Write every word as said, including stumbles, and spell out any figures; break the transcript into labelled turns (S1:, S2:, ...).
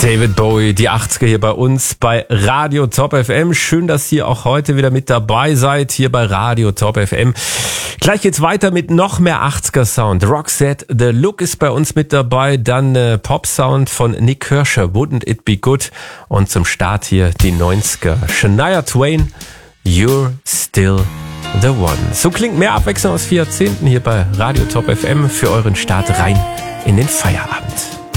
S1: David Bowie, die achtziger hier bei uns bei Radio Top F M. Schön, dass ihr auch heute wieder mit dabei seid, hier bei Radio Top F M. Gleich geht's weiter mit noch mehr achtziger Sound. Roxette, The Look ist bei uns mit dabei, dann äh, Pop Sound von Nick Kershaw, Wouldn't It Be Good? Und zum Start hier die neunziger. Shania Twain, You're Still the One. So klingt mehr Abwechslung aus vier Jahrzehnten hier bei Radio Top F M für euren Start rein in den Feierabend.